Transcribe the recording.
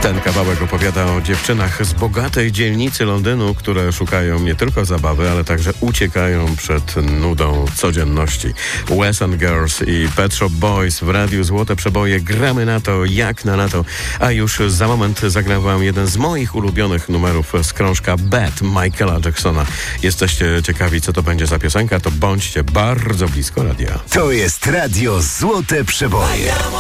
Ten kawałek opowiada o dziewczynach z bogatej dzielnicy Londynu, które szukają nie tylko zabawy, ale także uciekają przed nudą codzienności. Wes and Girls i Pet Shop Boys w Radiu Złote Przeboje. Gramy na to jak na lato. A już za moment zagram wam jeden z moich ulubionych numerów z krążka Bad Michaela Jacksona. Jesteście ciekawi, co to będzie za piosenka? To bądźcie bardzo blisko radia. To jest Radio Złote Przeboje.